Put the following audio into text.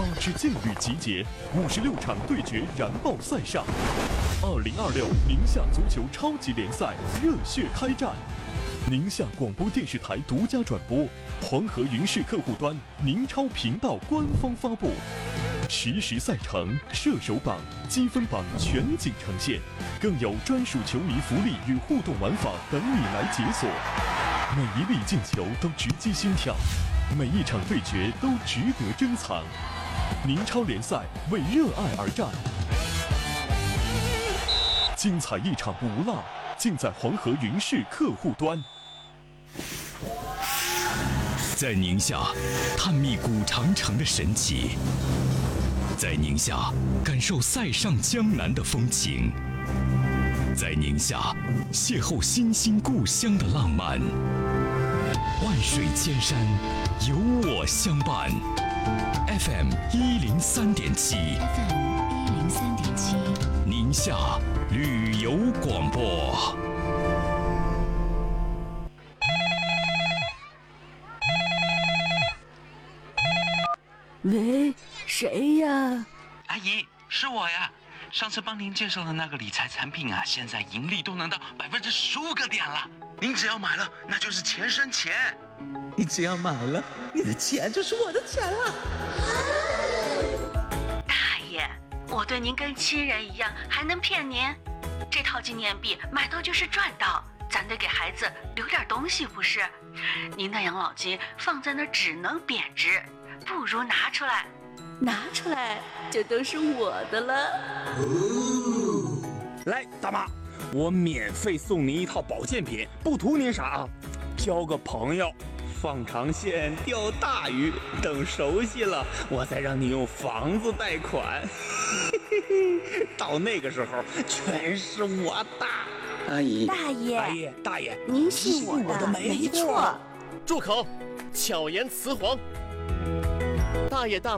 8支劲旅集结，56场对决燃爆赛上，2026宁夏足球超级联赛热血开战。宁夏广播电视台独家转播，黄河云视客户端、宁超频道官方发布，实时赛程、射手榜、积分榜全景呈现，更有专属球迷福利与互动玩法等你来解锁。每一粒进球都直击心跳，每一场对决都值得珍藏。宁超联赛为热爱而战，精彩一场不落，尽在黄河云视客户端。 在宁夏探秘古长城的神奇，在宁夏感受塞上江南的风情，在宁夏邂逅新兴故乡的浪漫。万水千山，有我相伴。FM 103.7， 宁夏旅游广播。 喂，谁呀？ 阿姨，是我呀。上次帮您介绍的那个理财产品啊，现在盈利都能到15%个点了。您只要买了，那就是钱生钱。 你只要买了，你的钱就是我的钱了。 大爷，我对您跟亲人一样，还能骗您？这套纪念币买到就是赚到，咱得给孩子留点东西，不是？您的养老金放在那儿只能贬值，不如拿出来。拿出来就都是我的了。 来，大妈，我免费送您一套保健品，不图您啥啊，交个朋友，放长线钓大鱼，等熟悉了，我再让你用房子贷款。到那个时候，全是我的。 阿姨， 大爷， 阿姨，大爷， 您信我的，没错。 住口！巧言辞黄。大爷大